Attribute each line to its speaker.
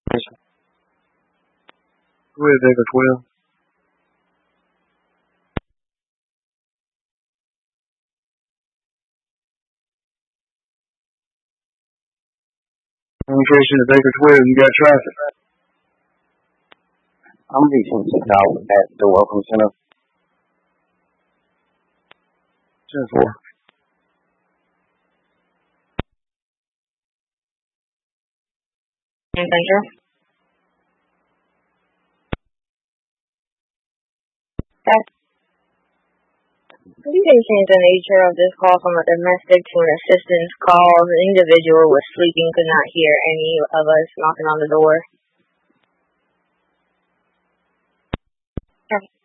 Speaker 1: Go ahead, Baker 12. Communication to Baker 12, you got traffic.
Speaker 2: I'm reaching $6 at the Welcome Center.
Speaker 1: 10-4.
Speaker 3: Center. Could you please change the nature of this call from a domestic to an assistance call? The individual was sleeping, could not hear any of us knocking on the door.